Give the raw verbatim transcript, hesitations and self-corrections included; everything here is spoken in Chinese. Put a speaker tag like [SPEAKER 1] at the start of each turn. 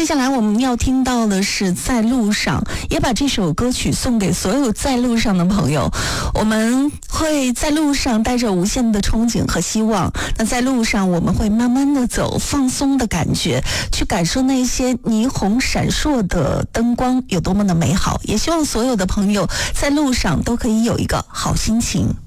[SPEAKER 1] 接下来我们要听到的是在路上，也把这首歌曲送给所有在路上的朋友。我们会在路上带着无限的憧憬和希望，那在路上我们会慢慢的走，放松的感觉，去感受那些霓虹闪烁的灯光有多么的美好。也希望所有的朋友在路上都可以有一个好心情。